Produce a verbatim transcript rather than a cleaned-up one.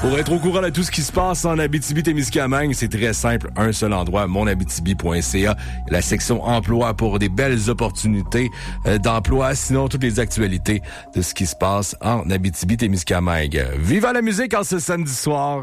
Pour être au courant de tout ce qui se passe en Abitibi-Témiscamingue, c'est très simple. Un seul endroit, mon abitibi point c a. La section emploi pour des belles opportunités euh, d'emploi. Sinon, toutes les actualités de ce qui se passe en Abitibi-Témiscamingue. Vive la musique en ce samedi soir.